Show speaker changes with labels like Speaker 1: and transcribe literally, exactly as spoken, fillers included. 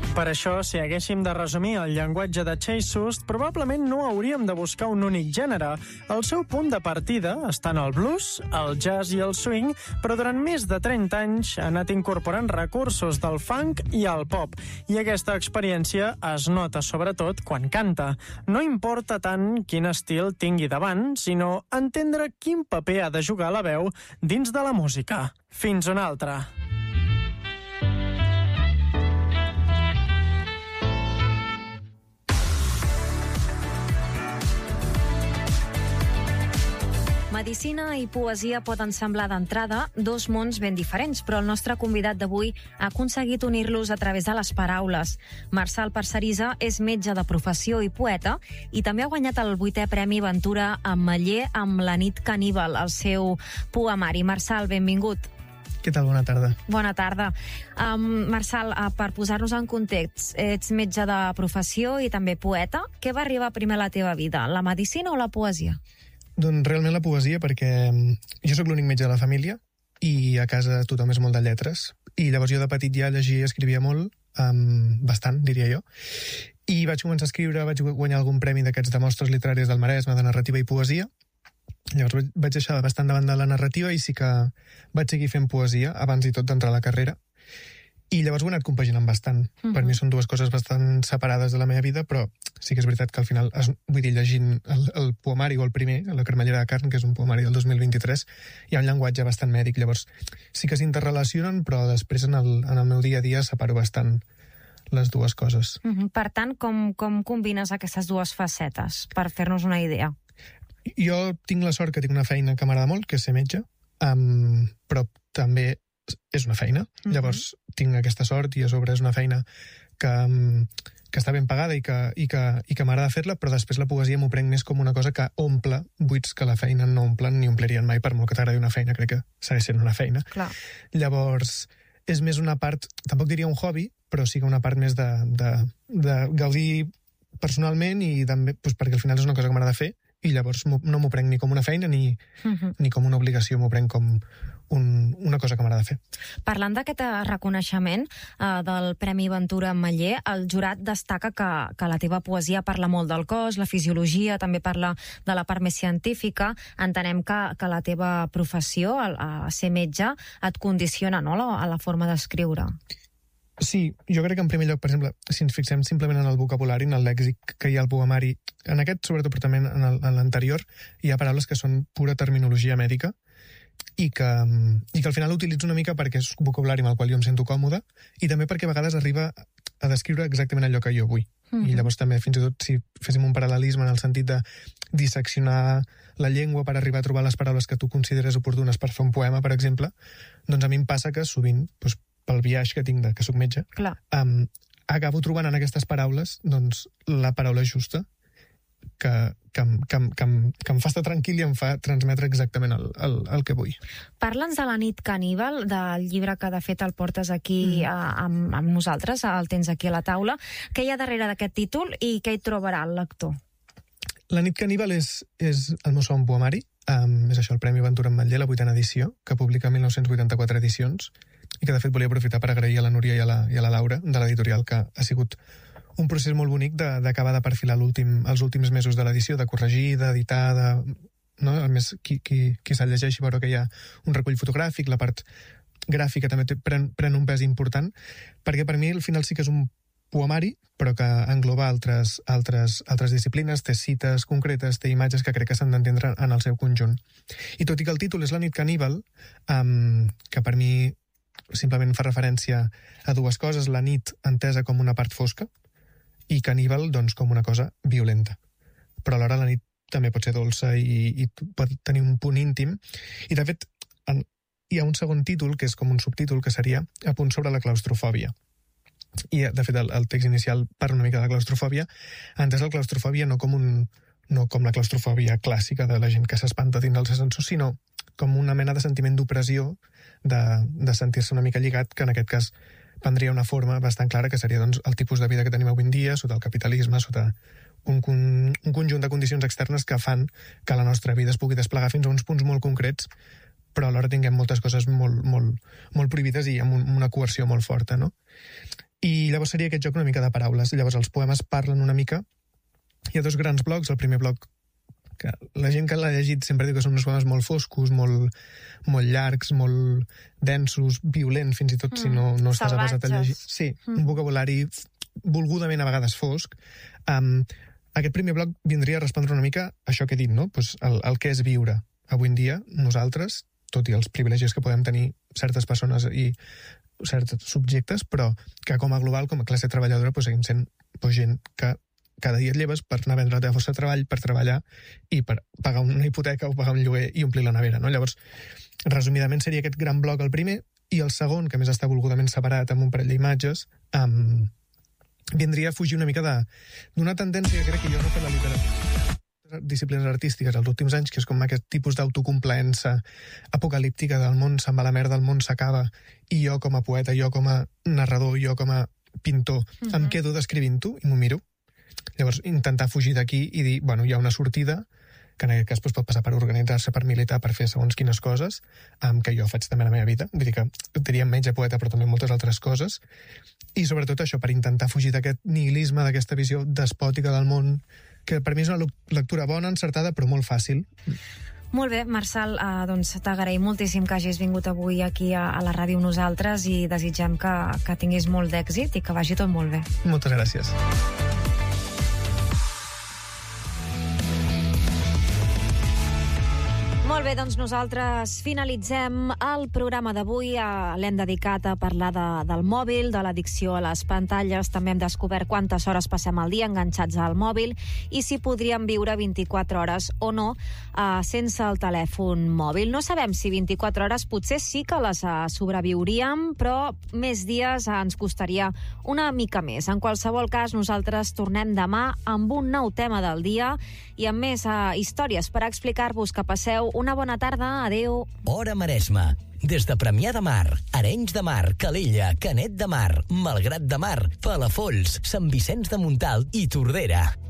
Speaker 1: Per això, si haguéssim de resumir el llenguatge de Chase Sust, probablement no hauríem de buscar un únic gènere. El seu punt de partida està en el blues, el jazz i el swing, però durant més de trenta anys ha anat incorporant recursos del funk i el pop. I aquesta experiència es nota sobretot quan canta. No importa tant quin estil tingui davant, sinó entendre quin paper ha de jugar la veu dins de la música. Fins una altra.
Speaker 2: Medicina i poesia poden semblar d'entrada dos mons ben diferents, però el nostre convidat d'avui ha aconseguit unir-los a través de les paraules. Marçal Parcerisa és metge de professió i poeta i també ha guanyat el vuitè Premi Ventura Ametller amb La nit caníbal, el seu poemari. Marçal, benvingut.
Speaker 3: Què tal? Bona tarda.
Speaker 2: Bona tarda. Um, Marçal, uh, per posar-nos en context, ets metge de professió i també poeta. Què va arribar primer a la teva vida, la medicina o la poesia?
Speaker 3: Doncs realment la poesia, perquè jo sóc l'únic metge de la família i a casa tothom és molt de lletres, i llavors jo de petit ja llegia i escrivia molt, um, bastant, diria jo, i vaig començar a escriure, vaig guanyar algun premi d'aquests de mostres literàries del Maresme de narrativa i poesia. Llavors vaig deixar bastant davant de la narrativa i sí que vaig seguir fent poesia abans i tot d'entrar a la carrera, i llavors ho he anat compaginant bastant. Uh-huh. Per mi són dues coses bastant separades de la meva vida, però sí que és veritat que al final, es, vull dir, llegint el, el poemari o el primer, La cremallera de carn, que és un poemari del dos mil vint-i-tres, hi ha un llenguatge bastant mèdic, llavors sí que s'interrelacionen, però després en el, en el meu dia a dia separo bastant les dues coses.
Speaker 2: Uh-huh. Per tant, com, com combines aquestes dues facetes, per fer-nos una idea?
Speaker 3: Jo tinc la sort que tinc una feina que m'agrada molt, que és ser metge, um, però també és una feina. Uh-huh. Llavors tinc aquesta sort i a sobre és una feina que, que està ben pagada i que, i que, i que m'agrada fer-la, però després la poesia m'ho prenc més com una cosa que omple buits que la feina no omplen ni omplirien mai, per molt que t'agradi una feina, crec que segueix sent una feina.
Speaker 2: Clar.
Speaker 3: Llavors és més una part, tampoc diria un hobby, però sí que una part més de, de, de gaudir personalment i també, doncs, perquè al final és una cosa que m'agrada fer, i llavors no m'ho prenc ni com una feina ni, uh-huh. ni com una obligació, m'ho prenc com un, una cosa que m'agrada fer.
Speaker 2: Parlant d'aquest reconeixement eh, del Premi Ventura Ametller, el jurat destaca que, que la teva poesia parla molt del cos, la fisiologia, també parla de la part més científica. Entenem que, que la teva professió, a, a ser metge, et condiciona, no?, a la forma d'escriure.
Speaker 3: Sí, jo crec que en primer lloc, per exemple, si ens fixem simplement en el vocabulari, en el lèxic que hi ha al poemari, en aquest, sobretot, però també en l'anterior, hi ha paraules que són pura terminologia mèdica i que, i que al final utilitzo una mica perquè és vocabulari amb el qual jo em sento còmode i també perquè a vegades arriba a descriure exactament allò que jo vull. Mm-hmm. I llavors també, fins i tot, si féssim un paral·lelisme en el sentit de disseccionar la llengua per arribar a trobar les paraules que tu consideres oportunes per fer un poema, per exemple, doncs a mi em passa que sovint, doncs, pel viatge que tinc de que soc metge, um, acabo trobant en aquestes paraules doncs, la paraula justa que, que, que, que, que em fa estar tranquil i em fa transmetre exactament el, el, el que vull.
Speaker 2: Parla'ns de La nit caníbal, del llibre que de fet el portes aquí mm. a, amb, amb nosaltres, el tens aquí a la taula. Què hi ha darrere d'aquest títol i què hi trobarà el lector?
Speaker 3: La nit caníbal és, és el meu segon poemari, um, és això, el Premi Ventura Ametller, la vuitena edició, que publica mil nou-cents vuitanta-quatre edicions, i que de fet volia aprofitar per agrair a la Núria i a la, i a la Laura de l'editorial, que ha sigut un procés molt bonic d'acabar de, de perfilar l'últim, els últims mesos de l'edició, de corregir, d'editar, de, no? A més, qui, qui, qui se'l llegeixi veurà que hi ha un recull fotogràfic, la part gràfica també té, pren, pren un pes important, perquè per mi al final sí que és un poemari, però que engloba altres, altres, altres disciplines, té cites concretes, té imatges que crec que s'han d'entendre en el seu conjunt. I tot i que el títol és La nit caníbal, um, que per mi simplement fa referència a dues coses, la nit entesa com una part fosca i caníbal doncs com una cosa violenta. Però alhora la nit també pot ser dolça i, i pot tenir un punt íntim. I de fet en, hi ha un segon títol que és com un subtítol que seria A punt sobre la claustrofòbia. I de fet el, el text inicial parla una mica de la claustrofòbia, entès la claustrofòbia no com un no com la claustrofòbia clàssica de la gent que s'espanta dins dels ascensors, sinó com una mena de sentiment d'opressió, de, de sentir-se una mica lligat, que en aquest cas prendria una forma bastant clara, que seria doncs, el tipus de vida que tenim avui en dia, sota el capitalisme, sota un, un, un conjunt de condicions externes que fan que la nostra vida es pugui desplegar fins a uns punts molt concrets, però alhora tinguem moltes coses molt, molt, molt prohibides i amb un, una coerció molt forta, no? I llavors seria aquest joc una mica de paraules. Llavors els poemes parlen una mica. Hi ha dos grans blocs. El primer bloc, que la gent que l'ha llegit sempre diu que són uns poemes molt foscos, molt, molt llargs, molt densos, violents, fins i tot mm, si no, no estàs avasat a llegir. Sí, mm. un vocabulari volgudament a vegades fosc. Um, aquest primer bloc vindria a respondre una mica això que he dit, no? Pues el, el que és viure. Avui en dia, nosaltres, tot i els privilegis que podem tenir certes persones i certs subjectes, però que com a global, com a classe treballadora, pues, seguim sent pues, gent que cada dia et lleves per anar a vendre la teva força de treball, per treballar i per pagar una hipoteca o pagar un lloguer i omplir la nevera, no? Llavors, resumidament, seria aquest gran bloc el primer, i el segon, que més està volgudament separat amb un parell d'imatges, um, vindria a fugir una mica d'una tendència que crec que jo no he fet la literatura disciplines artístiques els últims anys, que és com aquest tipus d'autocomplaença apocalíptica del món se'n va a la merda, el món s'acaba, i jo com a poeta, jo com a narrador, jo com a pintor, uh-huh. em quedo descrivint-ho i m'ho miro. Llavors, intentar fugir d'aquí i dir, bueno, hi ha una sortida, que en aquest cas doncs, pot passar per organitzar-se, per militar, per fer segons quines coses, um, que jo faig també a la meva vida. Vull dir que diria menys a poeta, però també moltes altres coses. I sobretot això, per intentar fugir d'aquest nihilisme, d'aquesta visió despòtica del món, que per mi és una lectura bona, encertada, però molt fàcil.
Speaker 2: Molt bé, Marçal, eh, doncs t'agraïm moltíssim que hagis vingut avui aquí a, a la ràdio amb nosaltres i desitgem que, que tinguis molt d'èxit i que vagi tot molt bé.
Speaker 3: Moltes gràcies.
Speaker 2: Molt bé, doncs nosaltres finalitzem el programa d'avui. L'hem dedicat a parlar de, del mòbil, de l'addicció a les pantalles. També hem descobert quantes hores passem al dia enganxats al mòbil i si podríem viure vint-i-quatre hores o no eh, sense el telèfon mòbil. No sabem si vint-i-quatre hores potser sí que les eh, sobreviuríem, però més dies eh, ens costaria una mica més. En qualsevol cas, nosaltres tornem demà amb un nou tema del dia i amb més eh, històries per explicar-vos. Que passeu una bona tarda. Adéu.
Speaker 4: Hora Maresme. Des de Premià de Mar, Arenys de Mar, Calella, Canet de Mar, Malgrat de Mar, Palafolls, Sant Vicenç de Montalt i Tordera.